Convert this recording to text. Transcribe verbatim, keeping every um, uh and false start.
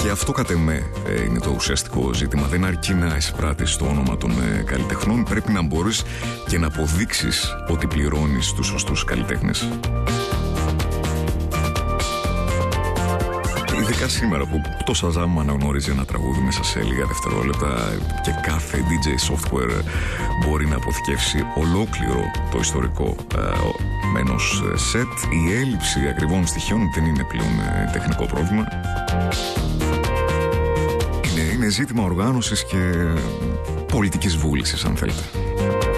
Και αυτό κατ' εμέ είναι το ουσιαστικό ζήτημα. Δεν αρκεί να εισπράττεις το όνομα των καλλιτεχνών, πρέπει να μπορείς και να αποδείξεις ότι πληρώνεις τους σωστούς καλλιτέχνες. Ειδικά σήμερα που το Shazam αναγνωρίζει ένα τραγούδι μέσα σε λίγα δευτερόλεπτα και κάθε ντι τζέι software μπορεί να αποθηκεύσει ολόκληρο το ιστορικό με ενός σετ, η έλλειψη ακριβών στοιχείων δεν είναι πλέον τεχνικό πρόβλημα. Είναι, είναι ζήτημα οργάνωσης και πολιτικής βούλησης, αν θέλετε.